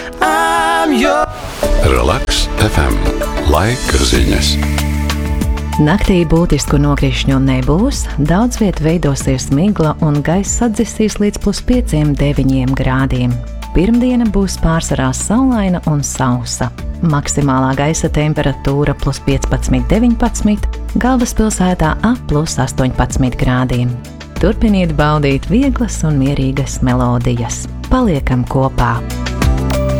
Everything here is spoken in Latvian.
Relaks FM. Laika ziņas. Naktī būtisku nokrišņu nebūs, daudz viet veidosies migla un gaiss atdzisīs līdz +5–9 grādiem. Pirmdiena būs pārsvarā saulaina un sausa. Maksimālā gaisa temperatūra +15–19, galvaspilsētā ap +18 grādiem. Turpiniet baudīt vieglas un mierīgas melodijas. Paliekam kopā!